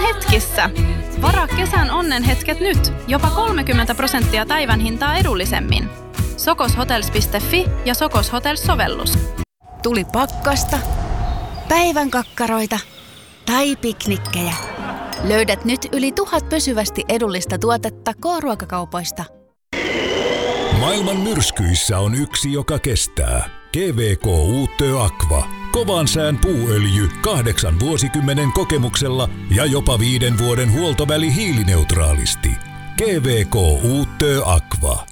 hetkissä. Varaa kesän onnenhetket nyt. Jopa 30% päivän hintaa edullisemmin. Sokoshotels.fi ja Sokos Hotels-sovellus. Tuli pakkasta, päivän kakkaroita tai piknikkejä. Löydät nyt yli 1000 pysyvästi edullista tuotetta K-ruokakaupoista. Maailman myrskyissä on yksi, joka kestää. GVK Uutö Aqua. Kovan sään puuöljy 8 vuosikymmenen kokemuksella ja jopa 5 vuoden huoltoväli hiilineutraalisti. GVK Uutö Aqua.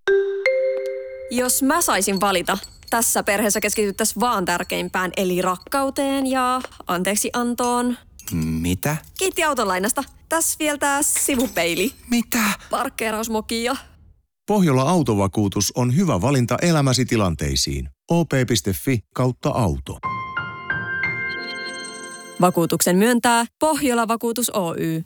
Jos mä saisin valita, tässä perheessä keskityttäisiin vaan tärkeimpään, eli rakkauteen ja anteeksiantoon. Mitä? Kiitti autolainasta. Tässä vielä tää sivupeili. Mitä? Parkkeerausmoki ja... Pohjola Autovakuutus on hyvä valinta elämäsi tilanteisiin. op.fi/auto. Vakuutuksen myöntää Pohjola Vakuutus Oy.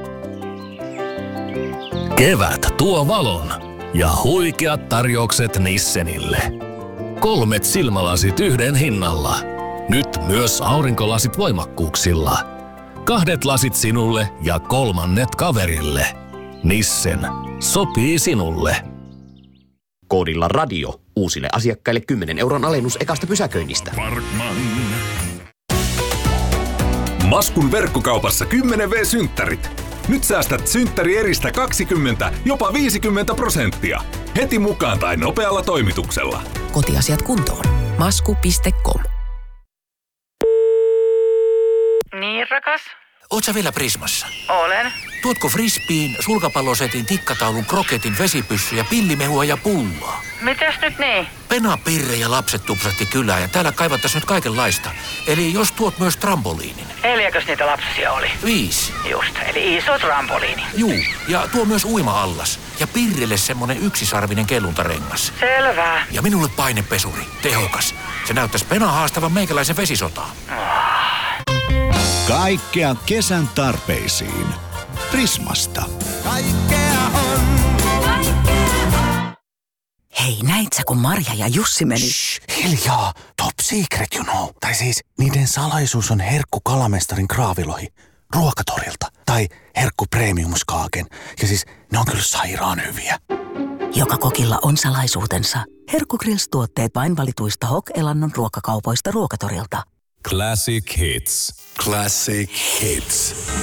Kevät tuo valon ja huikeat tarjoukset Nissenille. 3 silmälasit yhden hinnalla. Nyt myös aurinkolasit voimakkuuksilla. 2 lasit sinulle ja 3 kaverille. Nissen. Sopii sinulle. Koodilla radio. Uusille asiakkaille 10 € alennus ekasta pysäköinnistä. Parkman. Maskun verkkokaupassa 10V-synttärit. Nyt säästät synttärieristä 20, jopa 50%. Heti mukaan tai nopealla toimituksella. Kotiasiat kuntoon. Masku.com. Niin, rakas? Oot sä vielä Prismassa? Olen. Tuotko frisbeen, sulkapallosetin, tikkataulun, kroketin, vesipyssy ja pillimehua ja pullaa? Mites nyt niin? Pena, Pirre ja lapset tupsahti kylään ja täällä kaivattaisiin nyt kaikenlaista. Eli jos tuot myös trampoliinin. 4 niitä lapsia oli? 5. Just, eli iso trampoliini. Juu, ja tuo myös uima-allas. Ja Pirrelle semmonen yksisarvinen kelluntarengas. Selvä. Ja minulle painepesuri. Tehokas. Se näyttäisi Pena haastavan meikäläisen vesisotaan. Kaikkea kesän tarpeisiin. Prismasta. Kaikkea on. Hei, näit sä, kun Marja ja Jussi meni? Shh, hiljaa. Top secret, you know. Tai siis, niiden salaisuus on herkku kalamestarin kraavilohi. Ruokatorilta. Tai herkku premiumskaaken. Ja siis, ne on kyllä sairaan hyviä. Joka kokilla on salaisuutensa. Herkku Grills-tuotteet vain valituista Hok-elannon ruokakaupoista Ruokatorilta. Classic Hits. Classic Hits.